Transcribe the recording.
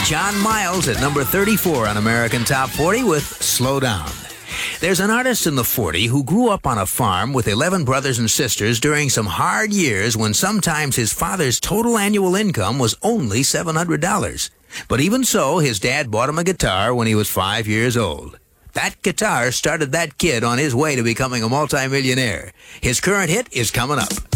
John Miles at number 34 on American Top 40 with Slow Down. There's an artist in the 40 who grew up on a farm with 11 brothers and sisters during some hard years when sometimes his father's total annual income was only $700. But even so, his dad bought him a guitar when he was 5 years old. That guitar started that kid on his way to becoming a multimillionaire. His current hit is coming up.